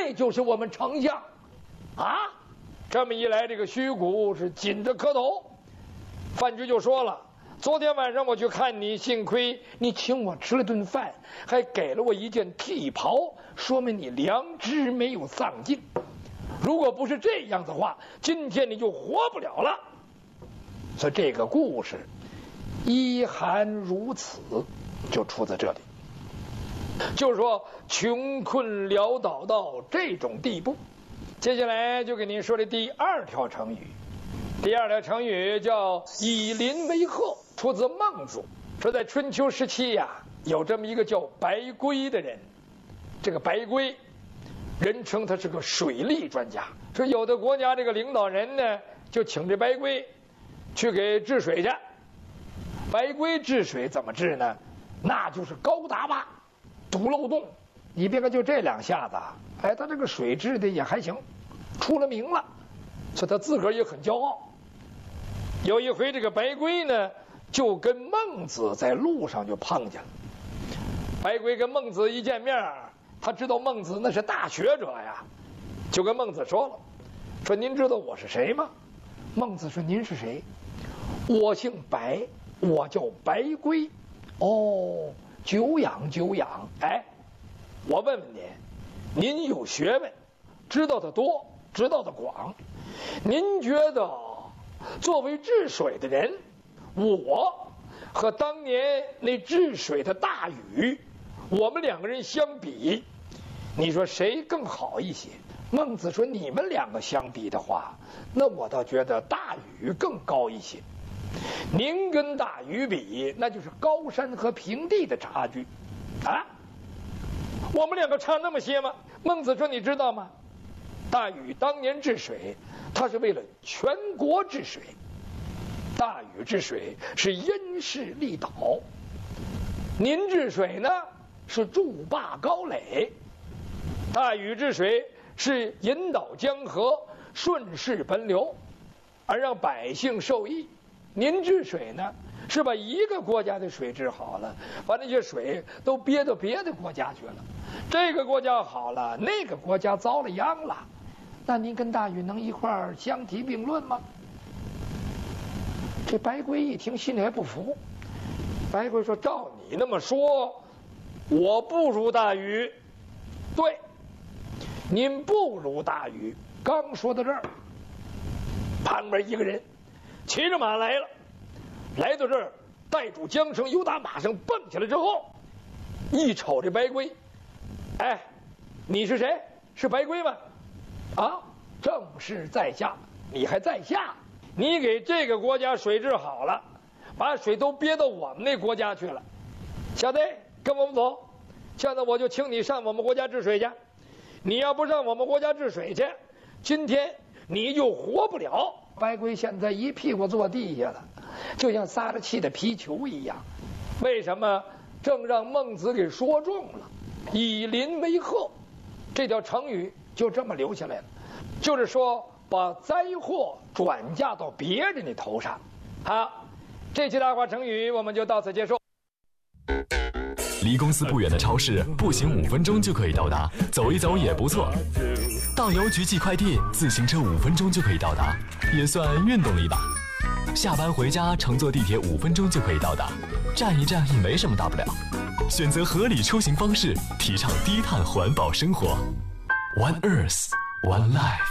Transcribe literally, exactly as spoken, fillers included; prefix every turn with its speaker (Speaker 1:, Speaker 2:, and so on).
Speaker 1: 这就是我们丞相啊！这么一来，这个徐谷是紧着磕头。范雎就说了：“昨天晚上我去看你，幸亏你请我吃了顿饭，还给了我一件替袍，说明你良知没有丧尽。如果不是这样的话，今天你就活不了了。”所以这个故事一含如此，就出自这里。就是说，穷困潦倒到这种地步。接下来就给您说的第二条成语。第二条成语叫以邻为壑，出自孟子。说在春秋时期呀、啊，有这么一个叫白圭的人。这个白圭，人称他是个水利专家。说有的国家这个领导人呢，就请这白圭去给治水去。白圭治水怎么治呢？那就是高大坝，堵漏洞。你别看就这两下子，哎，他这个水治的也还行，出了名了，所以他自个儿也很骄傲。有一回，这个白圭呢，就跟孟子在路上就碰见了。白圭跟孟子一见面，他知道孟子那是大学者呀，就跟孟子说了：“说您知道我是谁吗？”孟子说：“您是谁？”“我姓白，我叫白圭。”“哦，久仰久仰。哎，我问问您，您有学问，知道的多，知道的广，您觉得作为治水的人，我和当年那治水的大禹，我们两个人相比，你说谁更好一些？”孟子说：“你们两个相比的话，那我倒觉得大禹更高一些。您跟大禹比，那就是高山和平地的差距啊！我们两个差那么些吗？”孟子说：“你知道吗？大禹当年治水，他是为了全国治水。大禹治水是因势利导，您治水呢是筑坝高垒。大禹治水是引导江河顺势奔流，而让百姓受益。您治水呢是把一个国家的水治好了，把那些水都憋到别的国家去了。这个国家好了，那个国家遭了殃了。那您跟大禹能一块儿相提并论吗？”这白圭一听，心里还不服。白圭说：“照你那么说，我不如大禹。”“对，您不如大禹。”刚说到这儿，旁边一个人骑着马来了，来到这儿，带住缰绳，由打马上蹦起来之后，一瞅这白圭，哎，你是谁？是白圭吗？啊，正是在下。你还在下？你给这个国家水治好了，把水都憋到我们那国家去了。小子，跟我们走，现在我就请你上我们国家治水去。你要不上我们国家治水去，今天你就活不了。”白圭现在一屁股坐地下了，就像撒着气的皮球一样。为什么？正让孟子给说中了。以邻为壑，这条成语就这么留下来了，就是说把灾祸转嫁到别人的头上。好，这期大话成语我们就到此结束。
Speaker 2: 离公司不远的超市，步行五分钟就可以到达，走一走也不错。到邮局寄快递，自行车五分钟就可以到达，也算运动力吧。下班回家，乘坐地铁五分钟就可以到达，站一站也没什么大不了。选择合理出行方式，提倡低碳环保生活。One Earth, One Life。